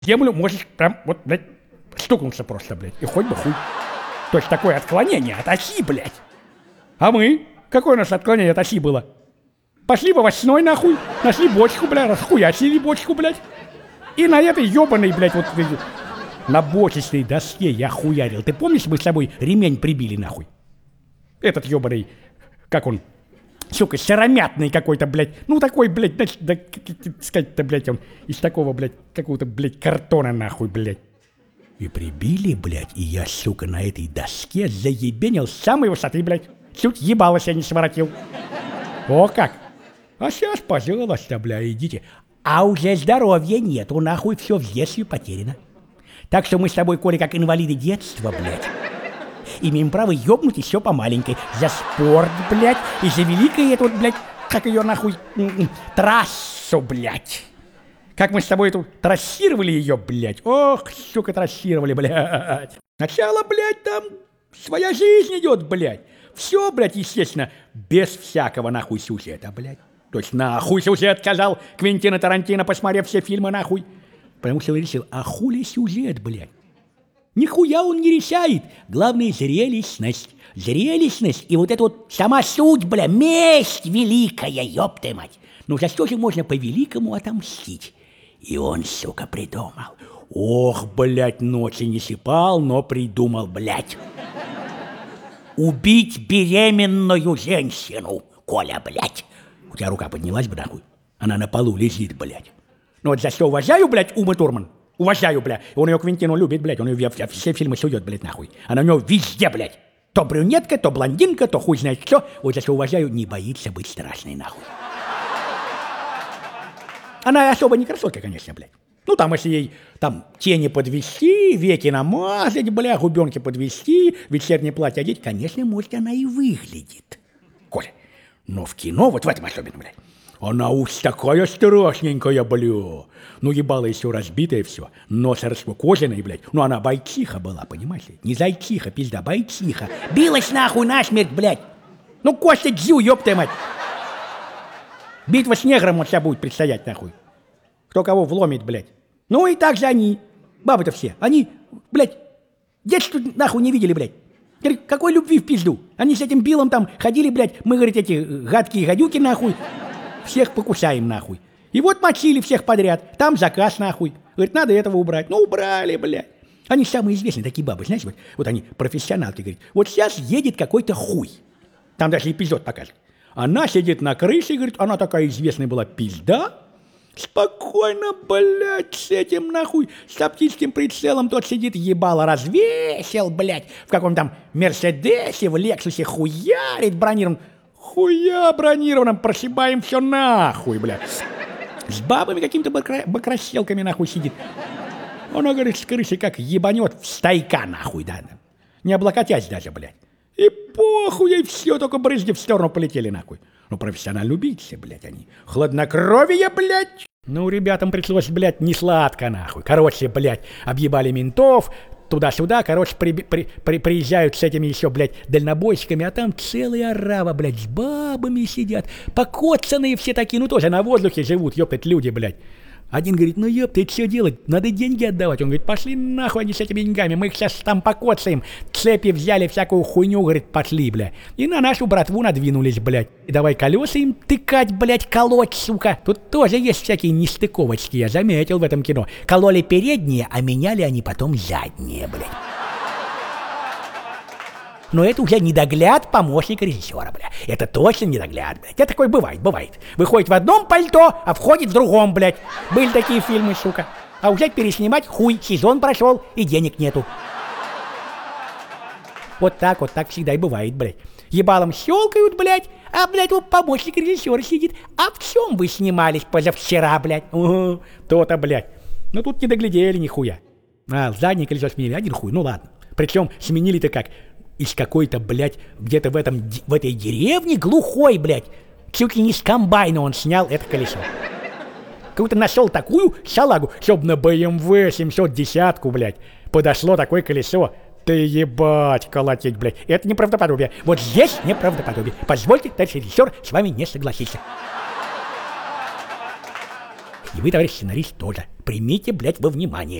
землю можешь прям вот, блядь, стукнуться просто, блядь, и хоть бы хуй. То есть такое отклонение от оси, блядь. А мы? Какое у нас отклонение от оси было? Пошли в овощной, нахуй, нашли бочку, блядь, расхуячили бочку, блядь. И на этой ёбаной, блядь, вот на бочечной доске я хуярил. Ты помнишь, мы с тобой ремень прибили, нахуй? Этот ёбаный, как он, сука, сыромятный какой-то, блядь. Ну, такой, блядь, значит, да, сказать-то, блядь, он из такого, блядь, какого-то, блядь, картона, нахуй, блядь. И прибили, блядь, и я, сука, на этой доске заебенил с самой высоты, блядь. Чуть ебало себя не своротил. О как! А сейчас, пожалуйста, бля, идите. А уже здоровья нету, нахуй, все в детстве потеряно. Так что мы с тобой, Коля, как инвалиды детства, блядь, имеем право ёбнуть еще по маленькой. За спорт, блядь, и за великое это вот, блядь, как ее нахуй, трассу, блядь. Как мы с тобой эту трассировали ее, блядь. Ох, сука, трассировали, блядь. Сначала, блядь, там своя жизнь идет, блядь. Все, блядь, естественно, без всякого нахуй сюжета, блядь. То есть нахуй сюжет, сказал Квентина Тарантино, посмотрев все фильмы, нахуй. Потому что он решил, а хули сюжет, блядь? Нихуя он не решает. Главное, зрелищность. Зрелищность и вот это вот сама суть, бля, месть великая, ёпта мать. Ну за что же можно по-великому отомстить? И он, сука, придумал. Ох, блядь, ночи не сыпал, но придумал, блядь. Убить беременную женщину, Коля, блядь. У тебя рука поднялась бы, нахуй. Она на полу лежит, блядь. Ну вот за что уважаю, блядь, Ума Турман. Уважаю, блядь. Он ее Квентину любит, блядь. Он ее все фильмы сует, блядь, нахуй. Она у него везде, блядь. То брюнетка, то блондинка, то хуй знает что. Вот за что уважаю, не боится быть страшной, нахуй. Она особо не красотка, конечно, блядь. Ну, там, если ей там тени подвести, веки намазать, бля, губенки подвести, вечернее платье одеть, конечно, может, она и выглядит. Коля, но в кино, вот в этом особенно, блядь, она уж такая страшненькая, бля. Ну, ебало и все разбитое все, нос раскукоженный, блядь. Ну, она бойчиха была, понимаешь ли? Не зайчиха, пизда, бойчиха. Билась нахуй насмерть, блядь. Ну, Костя Дзю, ёпта мать. Битва с негром вот вся будет предстоять, нахуй. Кто кого вломит, блядь. Ну и так же они, бабы-то все, они, блядь, детство нахуй не видели, блядь. Какой любви в пизду? Они с этим Биллом там ходили, блядь, мы, говорит, эти гадкие гадюки, нахуй, всех покусаем, нахуй. И вот мочили всех подряд, там заказ, нахуй. Говорит, надо этого убрать. Ну, убрали, блядь. Они самые известные такие бабы, знаете, вот они профессионалки, говорит, вот сейчас едет какой-то хуй. Там даже эпизод покажет. Она сидит на крыше, говорит, она такая известная была пизда. Спокойно, блядь, с этим нахуй, с оптическим прицелом тот сидит, ебало развесил, блядь, в каком-то там Мерседесе, в Лексусе хуярит бронированным. Хуя бронированным, прошибаем все нахуй, блядь. С бабами какими-то бакращелками нахуй сидит. Она, говорит, с крыши как ебанет в стайка нахуй, да, не облокотясь даже, блядь. И похуй ей все, только брызги в сторону полетели нахуй. Ну, профессионально убийцы, блядь, они. Хладнокровие, блядь. Ну, ребятам пришлось, блядь, не сладко, нахуй. Короче, блядь, объебали ментов, туда-сюда, короче, приезжают с этими еще, блядь, дальнобойщиками, а там целая орава, блядь, с бабами сидят, покоцанные все такие, ну, тоже на воздухе живут, ёптать, люди, блядь. Один говорит, ну ёпта, что делать? Надо деньги отдавать. Он говорит, пошли нахуй они с этими деньгами, мы их сейчас там покоцаем. Цепи взяли, всякую хуйню, говорит, пошли, бля. И на нашу братву надвинулись, блядь. И давай колеса им тыкать, блядь, колоть, сука. Тут тоже есть всякие нестыковочки, я заметил в этом кино. Кололи передние, а меняли они потом задние, блядь. Но это уже недогляд помощника режиссера, бля. Это точно недогляд, блядь. Это такое бывает. Выходит в одном пальто, а входит в другом, блядь. Были такие фильмы, сука. А уже переснимать хуй, сезон прошел и денег нету. Вот так всегда и бывает, блядь. Ебалом щелкают, блядь, а, блядь, вот помощник режиссера сидит. А в чем вы снимались позавчера, блядь? То-то, блядь. Ну тут не доглядели нихуя. Заднее колесо сменили, один хуй, ну ладно. Причем сменили-то как? Из какой-то, блядь, где-то в этой деревне глухой, блядь, чуть ли не с комбайна он снял это колесо. Как-то нашел такую салагу, чтоб на BMW 710, блядь, подошло такое колесо. Ты ебать колотить, блядь, это неправдоподобие. Вот здесь неправдоподобие. Позвольте, товарищ режиссер, с вами не согласиться. И вы, товарищ сценарист, тоже. Примите, блядь, во внимание.